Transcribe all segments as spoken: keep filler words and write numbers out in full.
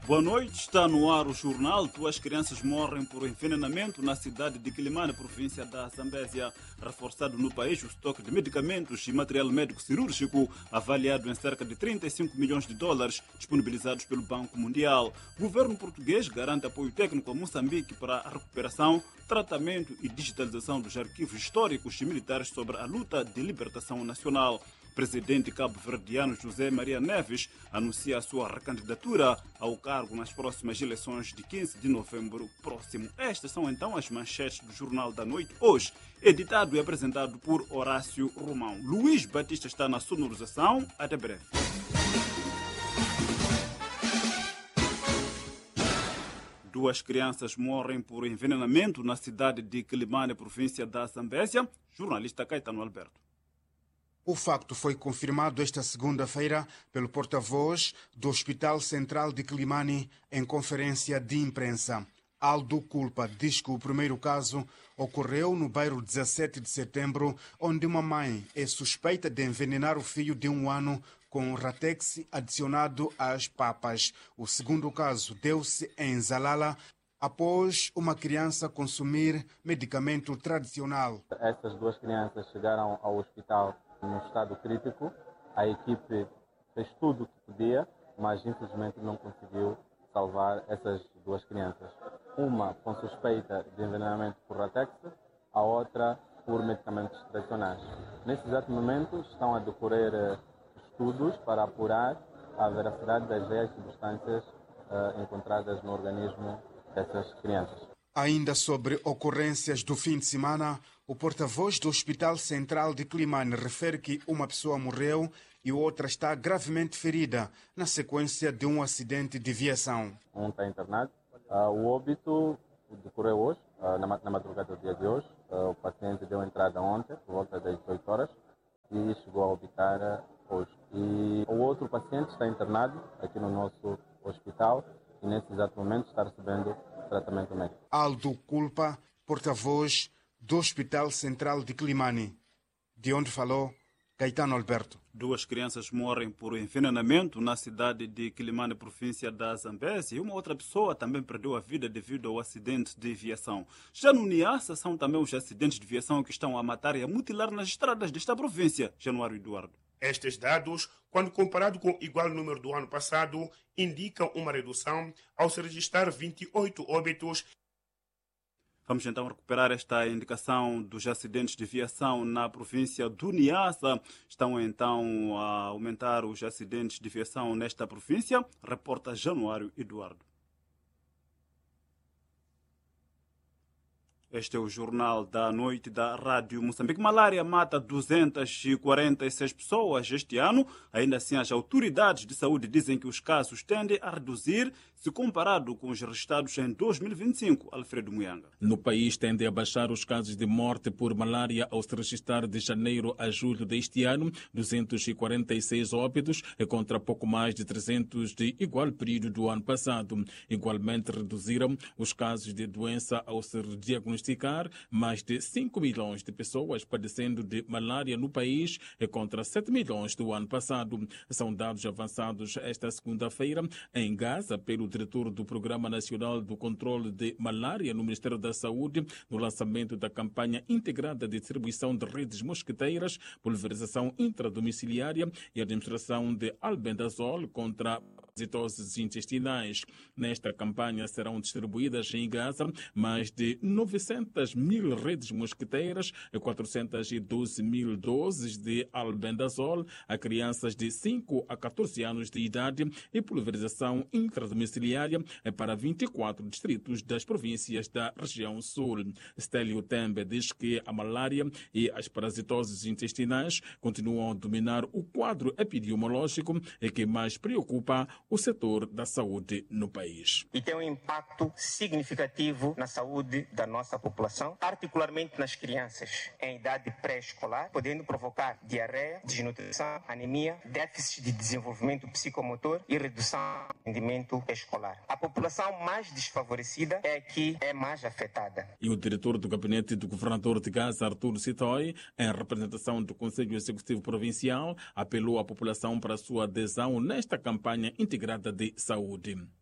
Boa noite, está no ar o jornal. Duas crianças morrem por envenenamento na cidade de Quilimane, província da Zambésia. Reforçado no país o estoque de medicamentos e material médico cirúrgico, avaliado em cerca de trinta e cinco milhões de dólares, disponibilizados pelo Banco Mundial. O governo português garante apoio técnico a Moçambique para a recuperação, tratamento e digitalização dos arquivos históricos e militares sobre a luta de libertação nacional. Presidente cabo-verdiano José Maria Neves anuncia a sua recandidatura ao cargo nas próximas eleições de quinze de novembro próximo. Estas são então as manchetes do Jornal da Noite, hoje, editado e apresentado por Horácio Romão. Luís Batista está na sonorização. Até breve. Duas crianças morrem por envenenamento na cidade de Quilimane, província da Zambésia. Jornalista Caetano Alberto. O facto foi confirmado esta segunda-feira pelo porta-voz do Hospital Central de Quilimane em conferência de imprensa. Aldo Culpa diz que o primeiro caso ocorreu no bairro dezessete de setembro, onde uma mãe é suspeita de envenenar o filho de um ano com ratex adicionado às papas. O segundo caso deu-se em Zalala, após uma criança consumir medicamento tradicional. Essas duas crianças chegaram ao hospital num estado crítico. A equipe fez tudo o que podia, mas infelizmente não conseguiu salvar essas duas crianças. Uma com suspeita de envenenamento por ratex, a outra por medicamentos tradicionais. Nesse exato momento estão a decorrer estudos para apurar a veracidade das reais substâncias uh, encontradas no organismo dessas crianças. Ainda sobre ocorrências do fim de semana, o porta-voz do Hospital Central de Quilimane refere que uma pessoa morreu e outra está gravemente ferida na sequência de um acidente de viação. Um está internado. Uh, o óbito decorreu hoje, uh, na, na madrugada do dia de hoje. Uh, o paciente deu entrada ontem, por volta das dezoito horas, e chegou a óbitar uh, hoje. E o outro paciente está internado aqui no nosso hospital e nesse exato momento está recebendo tratamento médico. Aldo Culpa, porta-voz do Hospital Central de Quilimane, de onde falou Caetano Alberto. Duas crianças morrem por envenenamento na cidade de Quilimane, província da Zambésia, e uma outra pessoa também perdeu a vida devido ao acidente de viação. Já no Niassa, são também os acidentes de viação que estão a matar e a mutilar nas estradas desta província. Januário Eduardo. Estes dados, quando comparado com o igual número do ano passado, indicam uma redução ao se registrar vinte e oito óbitos. Vamos então recuperar esta indicação dos acidentes de viação na província do Niassa. Estão então a aumentar os acidentes de viação nesta província. Reporta Januário Eduardo. Este é o Jornal da Noite da Rádio Moçambique. Malária mata duzentas e quarenta e seis pessoas este ano. Ainda assim, as autoridades de saúde dizem que os casos tendem a reduzir se comparado com os registrados em dois mil e vinte e cinco. Alfredo Muyanga. No país tendem a baixar os casos de morte por malária ao se registrar de janeiro a julho deste ano, duzentos e quarenta e seis óbitos, contra pouco mais de trezentos de igual período do ano passado. Igualmente reduziram os casos de doença ao ser diagnosticados. Mais de cinco milhões de pessoas padecendo de malária no país, contra sete milhões do ano passado. São dados avançados esta segunda-feira em Gaza pelo diretor do Programa Nacional do Controle de Malária no Ministério da Saúde, no lançamento da campanha integrada de distribuição de redes mosquiteiras, pulverização intradomiciliária e administração de albendazol contra parasitoses intestinais. Nesta campanha serão distribuídas em Gaza mais de novecentas mil redes mosquiteiras e quatrocentas e doze mil doses de albendazol a crianças de cinco a catorze anos de idade e pulverização intradomiciliária para vinte e quatro distritos das províncias da região sul. Stélio Tembe diz que a malária e as parasitoses intestinais continuam a dominar o quadro epidemiológico e que mais preocupa o setor da saúde no país. E tem um impacto significativo na saúde da nossa população, particularmente nas crianças em idade pré-escolar, podendo provocar diarreia, desnutrição, anemia, déficit de desenvolvimento psicomotor e redução do rendimento escolar. A população mais desfavorecida é que é mais afetada. E o diretor do gabinete do governador de Gaza, Artur Sitoi, em representação do Conselho Executivo Provincial, apelou à população para a sua adesão nesta campanha integrada de saúde.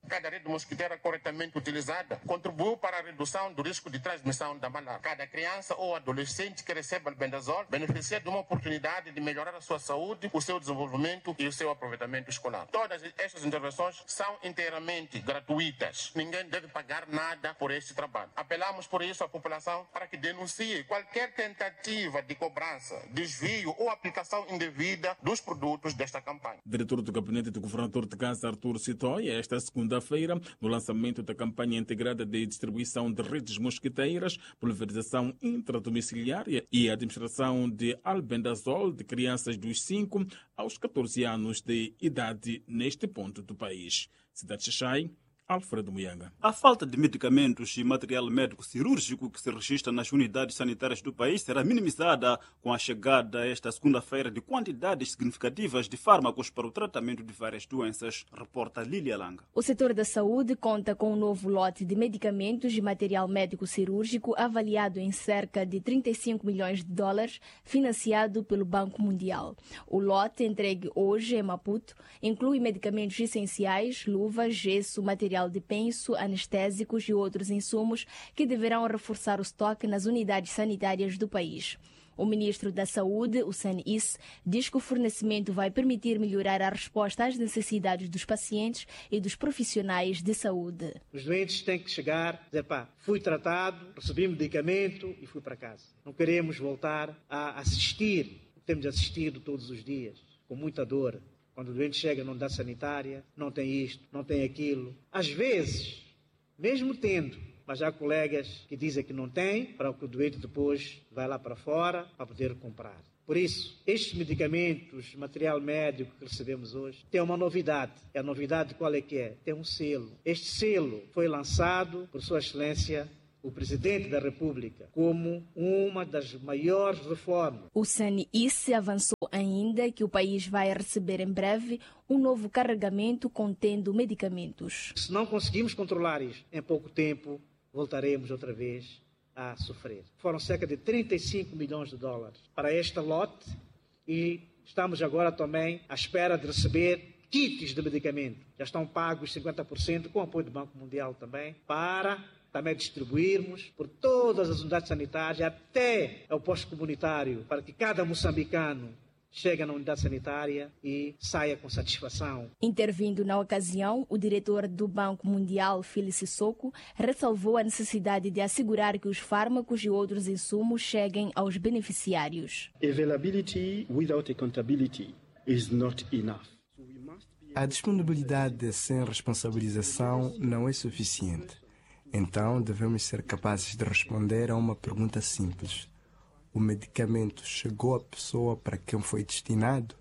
Cada rede mosquiteira corretamente utilizada contribuiu para a redução do risco de transmissão da malária. Cada criança ou adolescente que recebe albendazol beneficia de uma oportunidade de melhorar a sua saúde, o seu desenvolvimento e o seu aproveitamento escolar. Todas estas intervenções são inteiramente gratuitas. Ninguém deve pagar nada por este trabalho. Apelamos por isso à população para que denuncie qualquer tentativa de cobrança, desvio ou aplicação indevida dos produtos desta campanha. Diretor do Gabinete do Governador de Gaza, Artur Sitoia, esta segunda-feira, no lançamento da campanha integrada de distribuição de redes mosquiteiras, pulverização intradomiciliária e administração de albendazol de crianças dos cinco aos catorze anos de idade neste ponto do país. Cidade de Xai, Alfredo Muyanga. A falta de medicamentos e material médico cirúrgico que se registra nas unidades sanitárias do país será minimizada com a chegada esta segunda-feira de quantidades significativas de fármacos para o tratamento de várias doenças, reporta Lília Langa. O setor da saúde conta com um novo lote de medicamentos e material médico cirúrgico avaliado em cerca de trinta e cinco milhões de dólares, financiado pelo Banco Mundial. O lote, entregue hoje em Maputo, inclui medicamentos essenciais, luvas, gesso, material de penso, anestésicos e outros insumos que deverão reforçar o estoque nas unidades sanitárias do país. O ministro da Saúde, o Sen-Is, diz que o fornecimento vai permitir melhorar a resposta às necessidades dos pacientes e dos profissionais de saúde. Os doentes têm que chegar, dizer, pá, fui tratado, recebi medicamento e fui para casa. Não queremos voltar a assistir, temos assistido todos os dias, com muita dor. Quando o doente chega na unidade sanitária, não tem isto, não tem aquilo. Às vezes, mesmo tendo, mas há colegas que dizem que não tem, para que o doente depois vai lá para fora para poder comprar. Por isso, estes medicamentos, material médico que recebemos hoje, tem uma novidade. A novidade qual é que é? Tem um selo. Este selo foi lançado por Sua Excelência o Presidente da República como uma das maiores reformas. O Sen-Is avançou ainda que o país vai receber em breve um novo carregamento contendo medicamentos. Se não conseguimos controlar isto, em pouco tempo voltaremos outra vez a sofrer. Foram cerca de trinta e cinco milhões de dólares para este lote e estamos agora também à espera de receber kits de medicamento. Já estão pagos cinquenta por cento com apoio do Banco Mundial também para também distribuirmos por todas as unidades sanitárias, até ao posto comunitário, para que cada moçambicano chegue na unidade sanitária e saia com satisfação. Intervindo na ocasião, o diretor do Banco Mundial, Filipe Sissoko, ressalvou a necessidade de assegurar que os fármacos e outros insumos cheguem aos beneficiários. Availability without accountability is not enough. A disponibilidade sem responsabilização não é suficiente. Então, devemos ser capazes de responder a uma pergunta simples. O medicamento chegou à pessoa para quem foi destinado?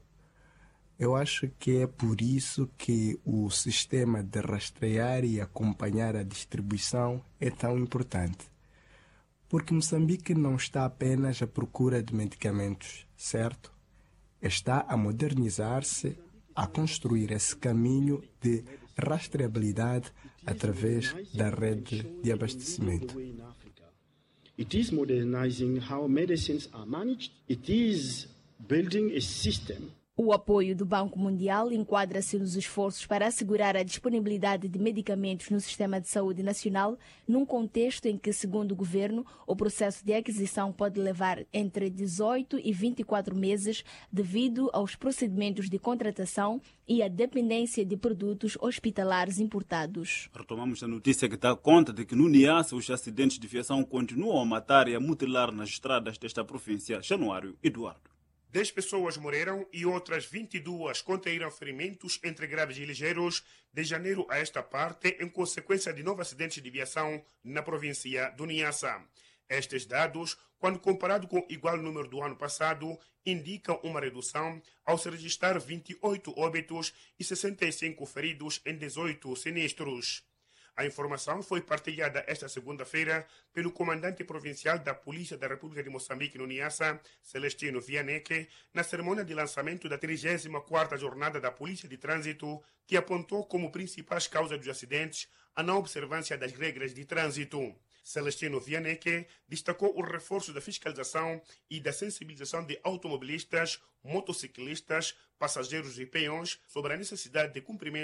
Eu acho que é por isso que o sistema de rastrear e acompanhar a distribuição é tão importante. Porque Moçambique não está apenas à procura de medicamentos, certo? Está a modernizar-se, a construir esse caminho de rastreabilidade através da rede de abastecimento. It is modernizing how medicines are managed. It is building a system. O apoio do Banco Mundial enquadra-se nos esforços para assegurar a disponibilidade de medicamentos no sistema de saúde nacional, num contexto em que, segundo o governo, o processo de aquisição pode levar entre dezoito e vinte e quatro meses devido aos procedimentos de contratação e à dependência de produtos hospitalares importados. Retomamos a notícia que dá conta de que no Niassa os acidentes de viação continuam a matar e a mutilar nas estradas desta província. Januário Eduardo. dez pessoas morreram e outras vinte e duas contraíram ferimentos entre graves e ligeiros de janeiro a esta parte em consequência de novos acidentes de viação na província do Niassa. Estes dados, quando comparado com o igual número do ano passado, indicam uma redução ao se registrar vinte e oito óbitos e sessenta e cinco feridos em dezoito sinistros. A informação foi partilhada esta segunda-feira pelo comandante provincial da Polícia da República de Moçambique no Niassa, Celestino Vianeque, na cerimônia de lançamento da trigésima quarta Jornada da Polícia de Trânsito, que apontou como principais causas dos acidentes a não observância das regras de trânsito. Celestino Vianeque destacou o reforço da fiscalização e da sensibilização de automobilistas, motociclistas, passageiros e peões sobre a necessidade de cumprimento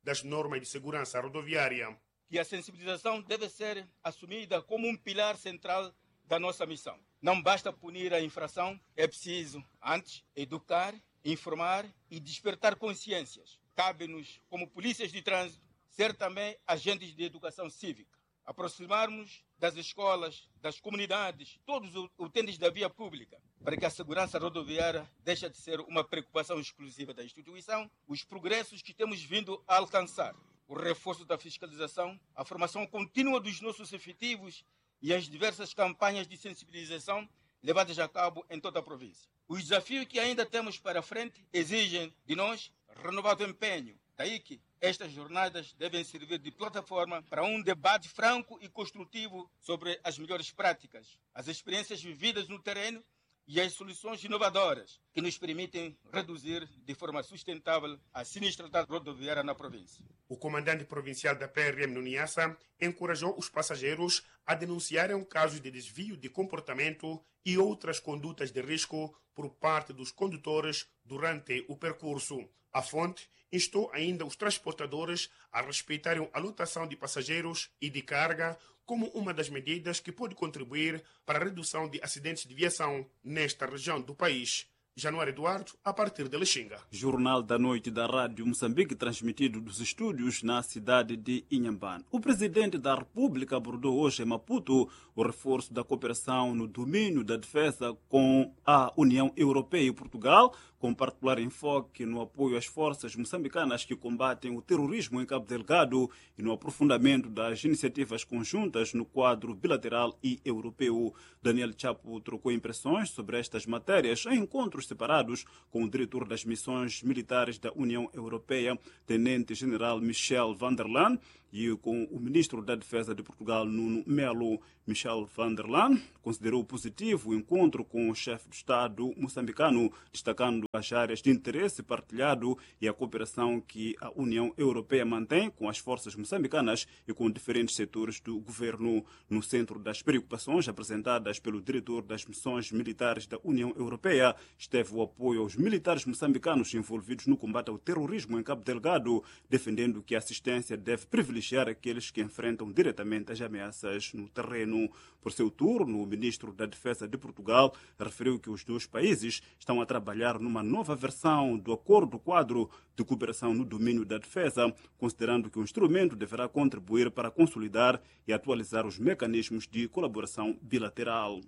das normas de segurança rodoviária. Que a sensibilização deve ser assumida como um pilar central da nossa missão. Não basta punir a infração, é preciso, antes, educar, informar e despertar consciências. Cabe-nos, como polícias de trânsito, ser também agentes de educação cívica. Aproximarmos das escolas, das comunidades, todos os utentes da via pública, para que a segurança rodoviária deixe de ser uma preocupação exclusiva da instituição, os progressos que temos vindo a alcançar, o reforço da fiscalização, a formação contínua dos nossos efetivos e as diversas campanhas de sensibilização levadas a cabo em toda a província. Os desafios que ainda temos para frente exigem de nós renovado empenho. Daí que estas jornadas devem servir de plataforma para um debate franco e construtivo sobre as melhores práticas, as experiências vividas no terreno e as soluções inovadoras que nos permitem reduzir de forma sustentável a sinistralidade rodoviária na província. O comandante provincial da P R M no Niassa encorajou os passageiros a denunciarem casos de desvio de comportamento e outras condutas de risco por parte dos condutores durante o percurso. A fonte instou ainda os transportadores a respeitarem a lotação de passageiros e de carga como uma das medidas que pode contribuir para a redução de acidentes de viação nesta região do país. Januário Eduardo, a partir de Lixinga. Jornal da Noite da Rádio Moçambique, transmitido dos estúdios na cidade de Inhambane. O presidente da República abordou hoje em Maputo o reforço da cooperação no domínio da defesa com a União Europeia e Portugal, com particular enfoque no apoio às forças moçambicanas que combatem o terrorismo em Cabo Delgado e no aprofundamento das iniciativas conjuntas no quadro bilateral e europeu. Daniel Chapo trocou impressões sobre estas matérias em encontros separados com o diretor das missões militares da União Europeia, Tenente-General Michel van der Laan, e com o ministro da Defesa de Portugal, Nuno Melo. Michel van der Laan considerou positivo o encontro com o chefe de Estado moçambicano, destacando as áreas de interesse partilhado e a cooperação que a União Europeia mantém com as forças moçambicanas e com diferentes setores do governo. No centro das preocupações apresentadas pelo diretor das missões militares da União Europeia esteve o apoio aos militares moçambicanos envolvidos no combate ao terrorismo em Cabo Delgado, defendendo que a assistência deve privilegiar aqueles que enfrentam diretamente as ameaças no terreno. Por seu turno, o ministro da Defesa de Portugal referiu que os dois países estão a trabalhar numa nova versão do Acordo Quadro de Cooperação no Domínio da Defesa, considerando que o instrumento deverá contribuir para consolidar e atualizar os mecanismos de colaboração bilateral.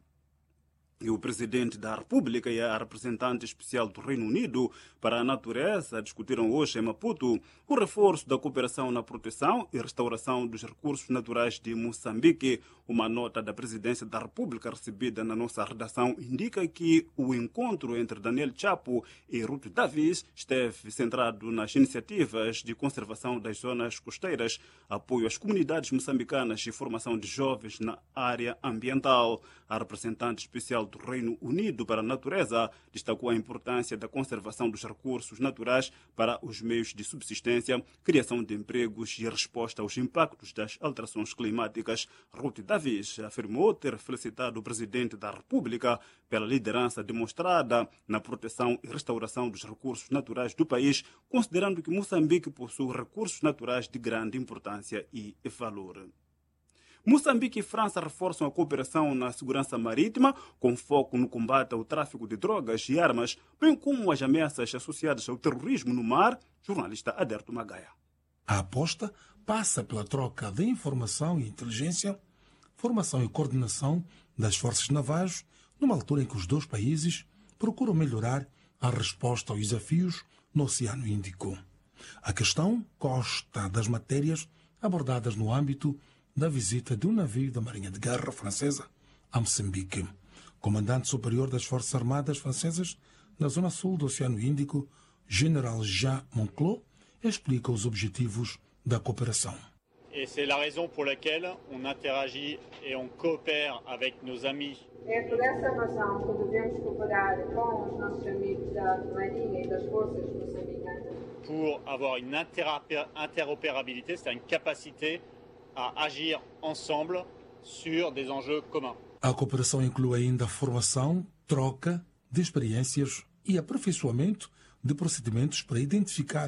E o presidente da República e a representante especial do Reino Unido para a Natureza discutiram hoje em Maputo o reforço da cooperação na proteção e restauração dos recursos naturais de Moçambique. Uma nota da presidência da República recebida na nossa redação indica que o encontro entre Daniel Chapo e Ruth Davis esteve centrado nas iniciativas de conservação das zonas costeiras, apoio às comunidades moçambicanas e formação de jovens na área ambiental. A representante especial do Reino Unido para a Natureza destacou a importância da conservação dos recursos naturais para os meios de subsistência, criação de empregos e resposta aos impactos das alterações climáticas. Ruth Davis afirmou ter felicitado o presidente da República pela liderança demonstrada na proteção e restauração dos recursos naturais do país, considerando que Moçambique possui recursos naturais de grande importância e valor. Moçambique e França reforçam a cooperação na segurança marítima, com foco no combate ao tráfico de drogas e armas, bem como as ameaças associadas ao terrorismo no mar. Jornalista Aderto Magaia. A aposta passa pela troca de informação e inteligência, formação e coordenação das forças navais, numa altura em que os dois países procuram melhorar a resposta aos desafios no Oceano Índico. A questão consta das matérias abordadas no âmbito da visita de um navio da Marinha de Guerra francesa a Moçambique. Comandante superior das Forças Armadas Francesas na zona sul do Oceano Índico, General Jean Monclos, explica os objetivos da cooperação. Et c'est la raison pour laquelle on interagit et on coopère avec nos amis. É por essa razão que devemos cooperar com os nossos amigos da Marinha e das Forças Moçambicanas. Pour avoir une interopérabilité, c'est une capacité à agir ensemble sur des enjeux communs. A cooperação inclui ainda a formação, troca de experiências e aperfeiçoamento de procedimentos para identificar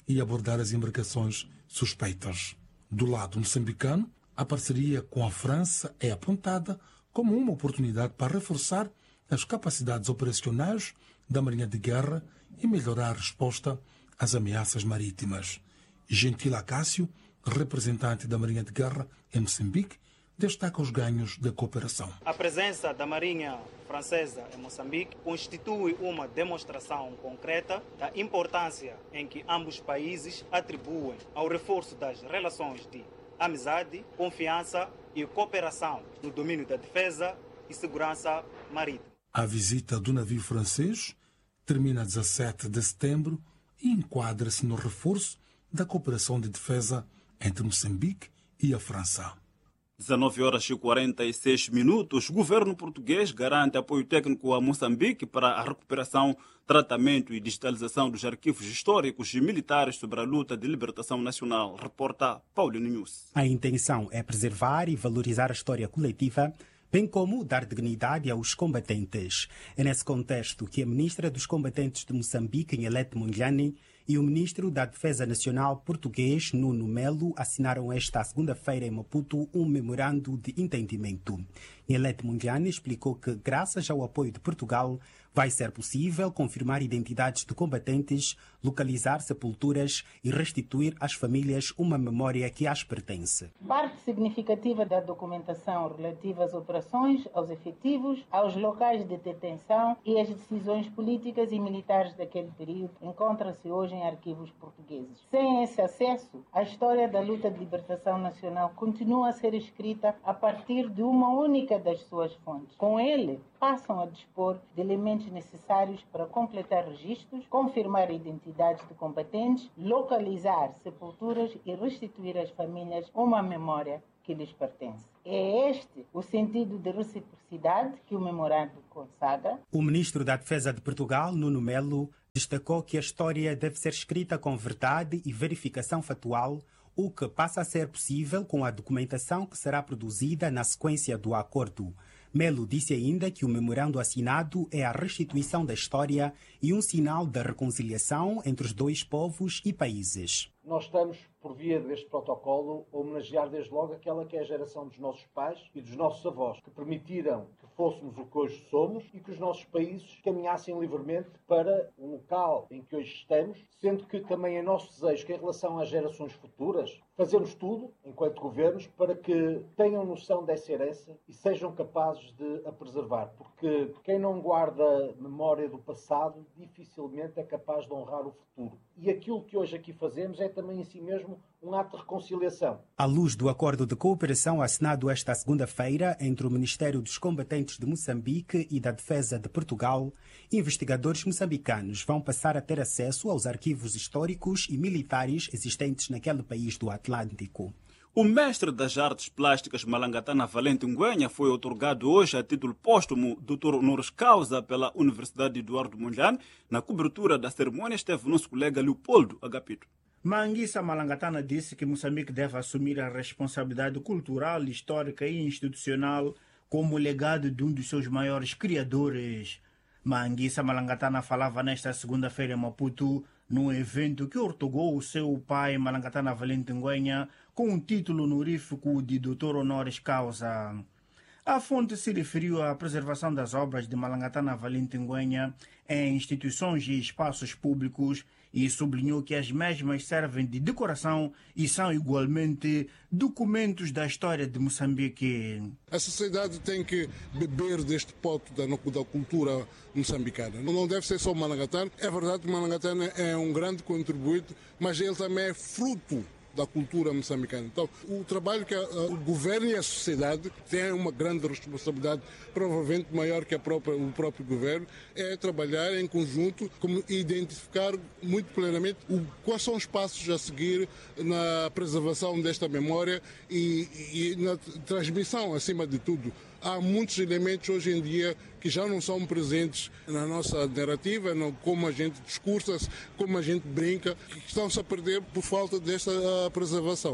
e abordar as embarcações suspeitas. Do lado moçambicano, a parceria com a França é apontada como uma oportunidade para reforçar as capacidades operacionais da Marinha de Guerra e melhorar a resposta às ameaças marítimas. Gentil Acácio, representante da Marinha de Guerra em Moçambique, destaca os ganhos da cooperação. A presença da Marinha Francesa em Moçambique constitui uma demonstração concreta da importância em que ambos países atribuem ao reforço das relações de amizade, confiança e cooperação no domínio da defesa e segurança marítima. A visita do navio francês termina dezessete de setembro e enquadra-se no reforço da cooperação de defesa entre Moçambique e a França. dezenove horas e quarenta e seis minutos. O governo português garante apoio técnico a Moçambique para a recuperação, tratamento e digitalização dos arquivos históricos e militares sobre a luta de libertação nacional. Reporta Paulino News. A intenção é preservar e valorizar a história coletiva, bem como dar dignidade aos combatentes. É nesse contexto que a ministra dos Combatentes de Moçambique, Nhelete Mondlane, e o ministro da Defesa Nacional português, Nuno Melo, assinaram esta segunda-feira em Maputo um memorando de entendimento. Nhelete Mondlane explicou que, graças ao apoio de Portugal, vai ser possível confirmar identidades de combatentes, localizar sepulturas e restituir às famílias uma memória que às pertence. Parte significativa da documentação relativa às operações, aos efetivos, aos locais de detenção e às decisões políticas e militares daquele período encontra-se hoje em arquivos portugueses. Sem esse acesso, a história da luta de libertação nacional continua a ser escrita a partir de uma única das suas fontes. Com ele, passam a dispor de elementos necessários para completar registros, confirmar identidades de combatentes, localizar sepulturas e restituir às famílias uma memória que lhes pertence. É este o sentido de reciprocidade que o memorando consagra. O ministro da Defesa de Portugal, Nuno Melo, destacou que a história deve ser escrita com verdade e verificação factual, o que passa a ser possível com a documentação que será produzida na sequência do acordo. Melo disse ainda que o memorando assinado é a restituição da história e um sinal da reconciliação entre os dois povos e países. Nós estamos, por via deste protocolo, a homenagear desde logo aquela que é a geração dos nossos pais e dos nossos avós, que permitiram que fôssemos o que hoje somos e que os nossos países caminhassem livremente para o local em que hoje estamos, sendo que também é nosso desejo que, em relação às gerações futuras, fazemos tudo, enquanto governos, para que tenham noção dessa herança e sejam capazes de a preservar, porque quem não guarda memória do passado dificilmente é capaz de honrar o futuro. E aquilo que hoje aqui fazemos é também em si mesmo um ato de reconciliação. À luz do acordo de cooperação assinado esta segunda-feira entre o Ministério dos Combatentes de Moçambique e da Defesa de Portugal, investigadores moçambicanos vão passar a ter acesso aos arquivos históricos e militares existentes naquele país do Atlântico. O mestre das artes plásticas Malangatana Valente Ngüenha foi outorgado hoje a título póstumo doutor honoris causa pela Universidade Eduardo Mondlane. Na cobertura da cerimônia esteve nosso colega Leopoldo Agapito. Manguissa Malangatana disse que Moçambique deve assumir a responsabilidade cultural, histórica e institucional como legado de um dos seus maiores criadores. Manguissa Malangatana falava nesta segunda-feira em Maputo, num evento que outorgou o seu pai Malangatana Valente Ngüenha com um título honorífico de doutor honoris causa. A fonte se referiu à preservação das obras de Malangatana Valente Ngüenha em instituições e espaços públicos e sublinhou que as mesmas servem de decoração e são igualmente documentos da história de Moçambique. A sociedade tem que beber deste pote da, da cultura moçambicana. Não deve ser só Malangatana. É verdade que Malangatana é um grande contribuinte, mas ele também é fruto da cultura moçambicana. Então, o trabalho que a, a, o governo e a sociedade têm uma grande responsabilidade, provavelmente maior que a própria, o próprio governo, é trabalhar em conjunto, como identificar muito plenamente o, quais são os passos a seguir na preservação desta memória e, e na transmissão, acima de tudo. Há muitos elementos hoje em dia que já não são presentes na nossa narrativa, não, como a gente discursa, como a gente brinca, que estão-se a perder por falta desta preservação.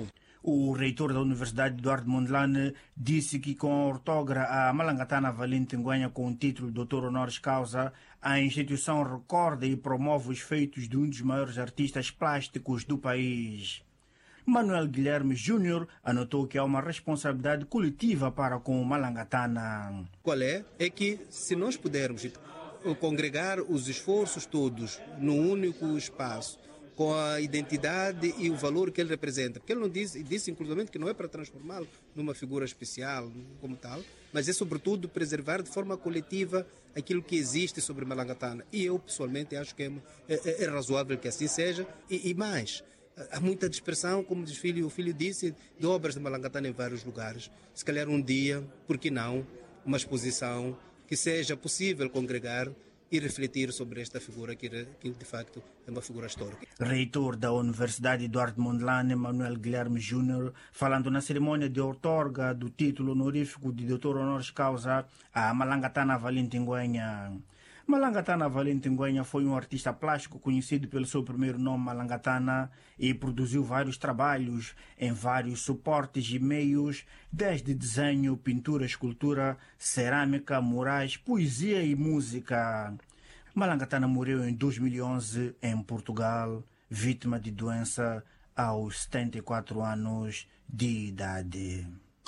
O reitor da Universidade Eduardo Mondlane disse que com a ortogra a Malangatana Valente Nguenha com o título de doutor honoris causa, a instituição recorda e promove os feitos de um dos maiores artistas plásticos do país. Manuel Guilherme Júnior anotou que há uma responsabilidade coletiva para com o Malangatana. Qual é? É que se nós pudermos congregar os esforços todos num único espaço, com a identidade e o valor que ele representa. Porque ele não disse, disse inclusive que não é para transformá-lo numa figura especial como tal, mas é sobretudo preservar de forma coletiva aquilo que existe sobre Malangatana. E eu pessoalmente acho que é, é, é razoável que assim seja. E, e mais, há muita dispersão, como diz filho, o filho disse, de obras de Malangatana em vários lugares. Se calhar um dia, por que não, uma exposição que seja possível congregar e refletir sobre esta figura que, que de facto é uma figura histórica. Reitor da Universidade Eduardo Mondlane, Manuel Guilherme Júnior, falando na cerimônia de outorga do título honorífico de doutor honoris causa a Malangatana Valente Nguenha. Malangatana Valente Nguenha foi um artista plástico conhecido pelo seu primeiro nome Malangatana e produziu vários trabalhos em vários suportes e meios, desde desenho, pintura, escultura, cerâmica, murais, poesia e música. Malangatana morreu em dois mil e onze em Portugal, vítima de doença aos setenta e quatro anos de idade.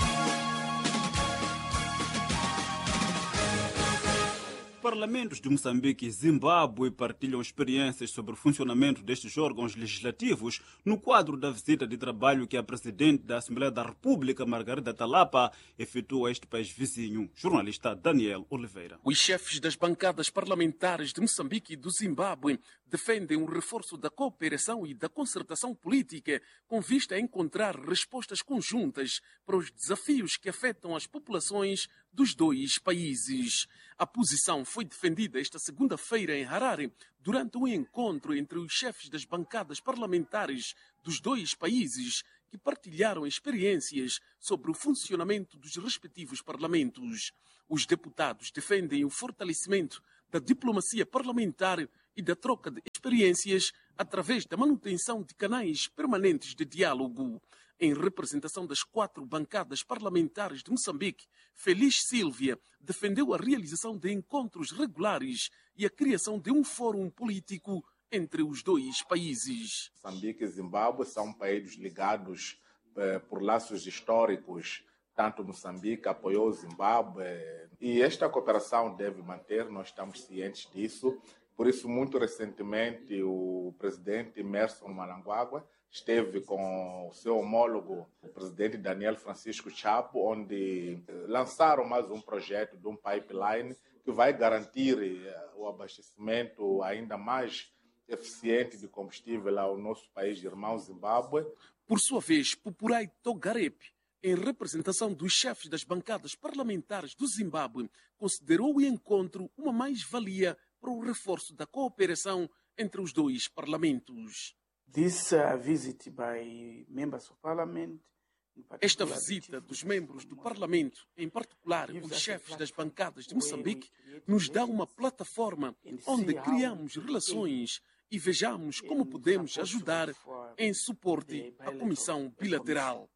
Parlamentos de Moçambique e Zimbábue partilham experiências sobre o funcionamento destes órgãos legislativos no quadro da visita de trabalho que a Presidente da Assembleia da República, Margarida Talapa, efetuou a este país vizinho. Jornalista Daniel Oliveira. Os chefes das bancadas parlamentares de Moçambique e do Zimbábue defendem o reforço da cooperação e da concertação política com vista a encontrar respostas conjuntas para os desafios que afetam as populações dos dois países. A posição foi defendida esta segunda-feira em Harare durante um encontro entre os chefes das bancadas parlamentares dos dois países que partilharam experiências sobre o funcionamento dos respectivos parlamentos. Os deputados defendem o fortalecimento da diplomacia parlamentar e da troca de experiências através da manutenção de canais permanentes de diálogo. Em representação das quatro bancadas parlamentares de Moçambique, Feliz Sílvia defendeu a realização de encontros regulares e a criação de um fórum político entre os dois países. Moçambique e Zimbábue são países ligados eh, por laços históricos. Tanto Moçambique apoiou o Zimbábue e esta cooperação deve manter, nós estamos cientes disso. Por isso, muito recentemente, o presidente Emmerson Mnangagwa esteve com o seu homólogo, o presidente Daniel Francisco Chapo, onde lançaram mais um projeto de um pipeline que vai garantir o abastecimento ainda mais eficiente de combustível ao nosso país irmão Zimbábue. Por sua vez, Pupurai Togarepe, em representação dos chefes das bancadas parlamentares do Zimbábue, considerou o encontro uma mais-valia para o reforço da cooperação entre os dois parlamentos. This uh, visit by members of parliament, Esta visita dos membros do Parlamento, em particular os chefes das bancadas de Moçambique, nos dá uma plataforma onde criamos relações e vejamos como podemos ajudar em suporte à Comissão Bilateral.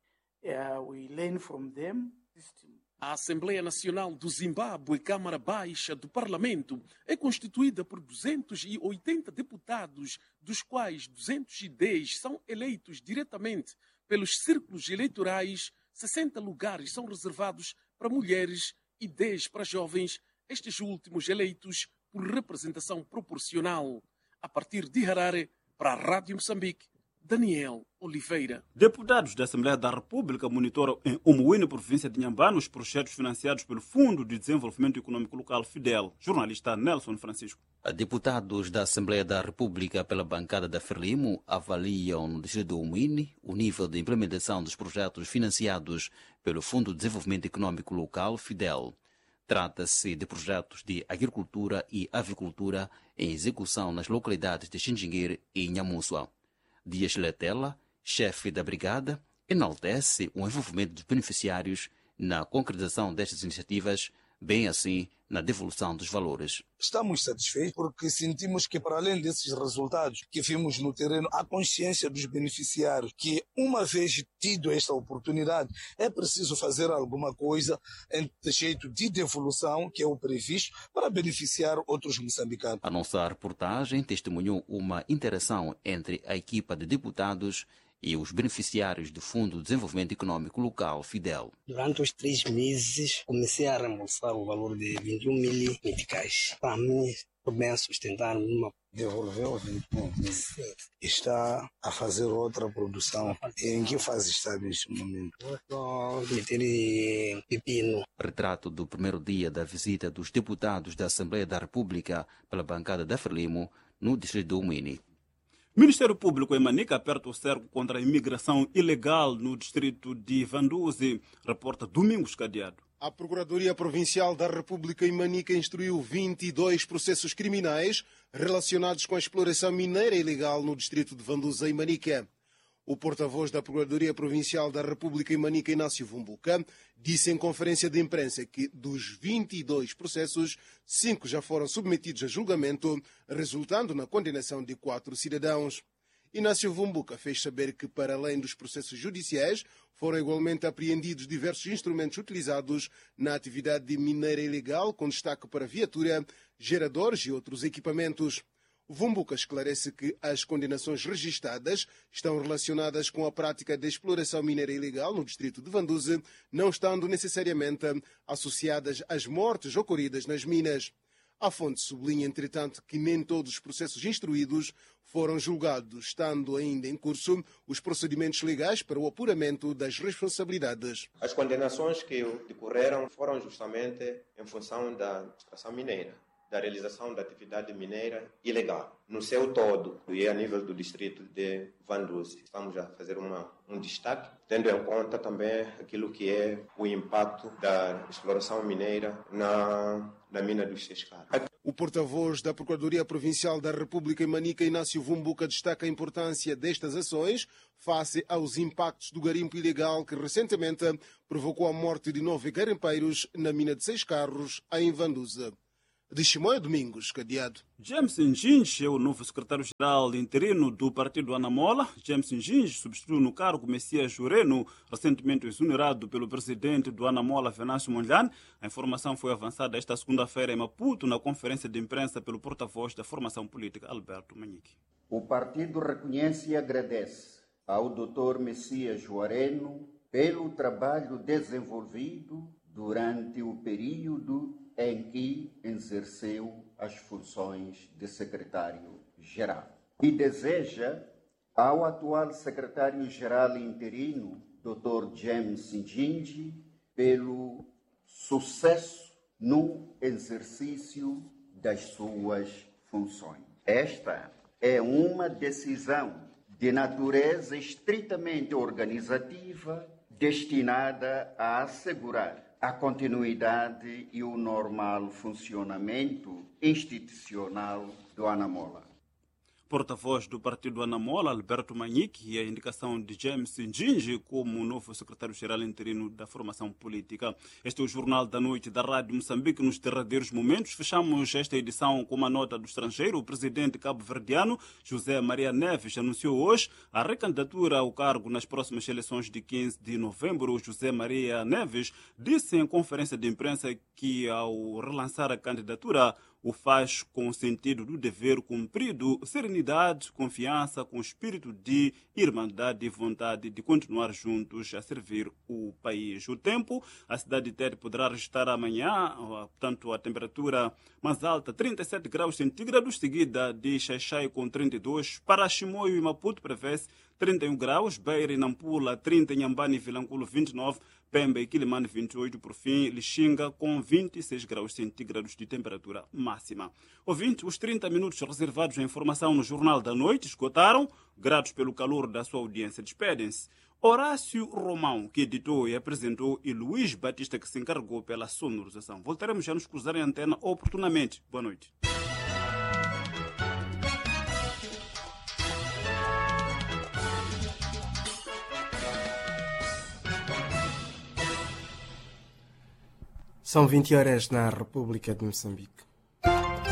A Assembleia Nacional do Zimbábue, Câmara Baixa do Parlamento, é constituída por duzentos e oitenta deputados, dos quais duzentos e dez são eleitos diretamente pelos círculos eleitorais, sessenta lugares são reservados para mulheres e dez para jovens, estes últimos eleitos por representação proporcional. A partir de Harare, para a Rádio Moçambique, Daniel Oliveira. Deputados da Assembleia da República monitoram em Umuíne, província de Inhambane, os projetos financiados pelo Fundo de Desenvolvimento Econômico Local, FIDEL. Jornalista Nelson Francisco. Deputados da Assembleia da República pela bancada da Frelimo avaliam no distrito de Umuíne o nível de implementação dos projetos financiados pelo Fundo de Desenvolvimento Econômico Local, FIDEL. Trata-se de projetos de agricultura e avicultura em execução nas localidades de Xinjinguir e Nhamuçua. Dias Letela, chefe da brigada, enaltece o envolvimento dos beneficiários na concretização destas iniciativas, bem assim na devolução dos valores. Estamos satisfeitos porque sentimos que, para além desses resultados que vimos no terreno, há consciência dos beneficiários que, uma vez tido esta oportunidade, é preciso fazer alguma coisa em jeito de devolução, que é o previsto, para beneficiar outros moçambicanos. A nossa reportagem testemunhou uma interação entre a equipa de deputados e os beneficiários do Fundo de Desenvolvimento Econômico Local, FIDEL. Durante os três meses, comecei a reembolsar o valor de vinte e um mil meticais. Para mim, estou bem sustentar uma. Devolveu vinte e um mil. Está a fazer outra produção. Em que fase está neste momento? Estou a meter pepino. Retrato do primeiro dia da visita dos deputados da Assembleia da República pela bancada da Frelimo, no distrito do Umini. Ministério Público em Manica aperta o cerco contra a imigração ilegal no distrito de Vanduzi, reporta Domingos Cadeado. A Procuradoria Provincial da República em Manica instruiu vinte e dois processos criminais relacionados com a exploração mineira ilegal no distrito de Vanduzi em Manica. O porta-voz da Procuradoria Provincial da República em Manica, Inácio Vumbuca, disse em conferência de imprensa que dos vinte e dois processos, cinco já foram submetidos a julgamento, resultando na condenação de quatro cidadãos. Inácio Vumbuca fez saber que, para além dos processos judiciais, foram igualmente apreendidos diversos instrumentos utilizados na atividade mineira ilegal, com destaque para viatura, geradores e outros equipamentos. Vumbuca esclarece que as condenações registadas estão relacionadas com a prática de exploração mineira ilegal no distrito de Vanduzi, não estando necessariamente associadas às mortes ocorridas nas minas. A fonte sublinha, entretanto, que nem todos os processos instruídos foram julgados, estando ainda em curso os procedimentos legais para o apuramento das responsabilidades. As condenações que decorreram foram justamente em função da extração mineira, da realização da atividade mineira ilegal, no seu todo, e a nível do distrito de Vanduzi. Estamos a fazer uma, um destaque, tendo em conta também aquilo que é o impacto da exploração mineira na, na mina dos Seis Carros. O porta-voz da Procuradoria Provincial da República em Manica, Inácio Vumbuca, destaca a importância destas ações face aos impactos do garimpo ilegal que recentemente provocou a morte de nove garimpeiros na mina de Seis Carros, em Vanduzi. De Chimoio Domingos, Cadeado. James Njinji é o novo secretário-geral interino do partido Anamola. James Njinji substituiu no cargo Messias Jureno, recentemente exonerado pelo presidente do Anamola, Venâncio Mondlane. A informação foi avançada esta segunda-feira em Maputo, na conferência de imprensa pelo porta-voz da formação política, Alberto Manhique. O partido reconhece e agradece ao doutor Messias Jureno pelo trabalho desenvolvido durante o período em que exerceu as funções de secretário-geral. E deseja ao atual secretário-geral interino, doutor James Njinji, pelo sucesso no exercício das suas funções. Esta é uma decisão de natureza estritamente organizativa, destinada a assegurar a continuidade e o normal funcionamento institucional do Anamola. Porta-voz do partido Anamola, Alberto Manhique, e a indicação de James Njinji como novo secretário-geral interino da formação política. Este é o Jornal da Noite da Rádio Moçambique. Nos derradeiros momentos, fechamos esta edição com uma nota do estrangeiro. O presidente cabo-verdiano, José Maria Neves, anunciou hoje a recandidatura ao cargo nas próximas eleições de quinze de novembro. José Maria Neves disse em conferência de imprensa que, ao relançar a candidatura, o faz com o sentido do dever cumprido, serenidade, confiança, com espírito de irmandade e vontade de continuar juntos a servir o país. O tempo, a cidade de Tete poderá registrar amanhã, portanto, a temperatura mais alta, trinta e sete graus centígrados, seguida de Xaixai com trinta e dois, para Chimoio e Maputo prevê-se trinta e um graus, Beira e Nampula trinta, Inhambane e Vilanculo vinte e nove, Pemba e Quilimane vinte e oito, por fim, Lixinga com vinte e seis graus centígrados de temperatura máxima. Ouvinte, os trinta minutos reservados à informação no Jornal da Noite esgotaram. Gratos pelo calor da sua audiência, despedem-se Horácio Romão, que editou e apresentou, e Luís Batista, que se encarregou pela sonorização. Voltaremos já a nos cruzar em antena oportunamente. Boa noite. São vinte horas na República de Moçambique.